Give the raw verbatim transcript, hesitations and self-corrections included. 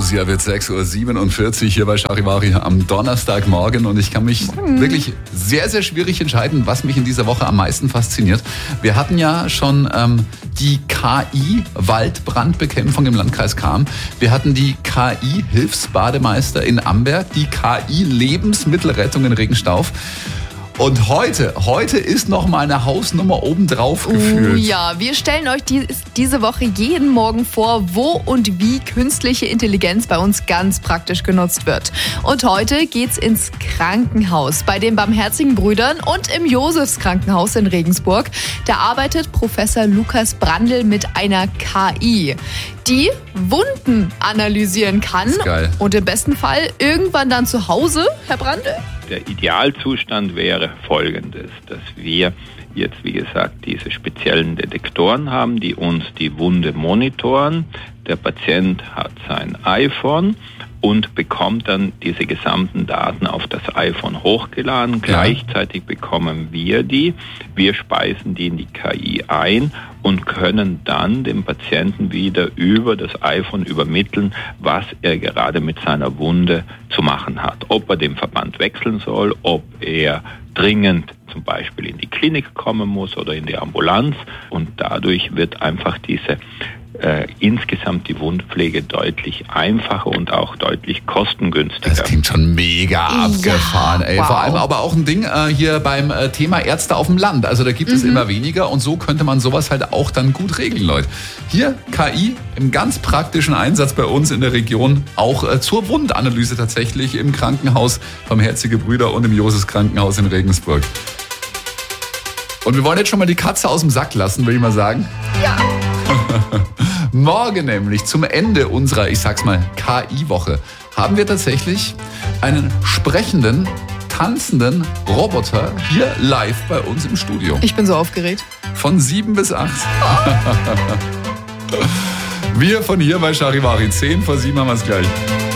Lucia wird sechs Uhr siebenundvierzig hier bei Charivari am Donnerstagmorgen und ich kann mich mhm. wirklich sehr, sehr schwierig entscheiden, was mich in dieser Woche am meisten fasziniert. Wir hatten ja schon ähm, die K I-Waldbrandbekämpfung im Landkreis Cham. Wir hatten die K I-Hilfsbademeister in Amberg, die K I-Lebensmittelrettung in Regenstauf. Und heute, heute ist noch mal eine Hausnummer obendrauf gefühlt. Oh ja, wir stellen euch die, diese Woche jeden Morgen vor, wo und wie künstliche Intelligenz bei uns ganz praktisch genutzt wird. Und heute geht's ins Krankenhaus bei den Barmherzigen Brüdern und im Josefs Krankenhaus in Regensburg. Da arbeitet Professor Lukas Brandl mit einer K I, die Wunden analysieren kann. Das ist geil. Und im besten Fall irgendwann dann zu Hause, Herr Brandl? Der Idealzustand wäre folgendes, dass wir jetzt, wie gesagt, diese speziellen Detektoren haben, die uns die Wunde monitoren. Der Patient hat sein iPhone und bekommt dann diese gesamten Daten auf das iPhone hochgeladen. Ja. Gleichzeitig bekommen wir die, wir speisen die in die K I ein und können dann dem Patienten wieder über das iPhone übermitteln, was er gerade mit seiner Wunde zu machen hat. Ob er den Verband wechseln soll, ob er dringend zum Beispiel in die Klinik kommen muss oder in die Ambulanz. Und dadurch wird einfach diese Äh, insgesamt die Wundpflege deutlich einfacher und auch deutlich kostengünstiger. Das klingt schon mega abgefahren. Ja, ey. wow. Vor allem aber auch ein Ding äh, hier beim äh, Thema Ärzte auf dem Land. Also da gibt es mhm. immer weniger und so könnte man sowas halt auch dann gut regeln, Leute. Hier K I im ganz praktischen Einsatz bei uns in der Region, auch äh, zur Wundanalyse tatsächlich im Krankenhaus Barmherzige Brüder und im Josefs Krankenhaus in Regensburg. Und wir wollen jetzt schon mal die Katze aus dem Sack lassen, würde ich mal sagen. Ja. Morgen nämlich zum Ende unserer, ich sag's mal, K I-Woche haben wir tatsächlich einen sprechenden, tanzenden Roboter hier live bei uns im Studio. Ich bin so aufgeregt. Von sieben bis acht. Wir von hier bei Charivari. Zehn vor sieben haben wir es gleich.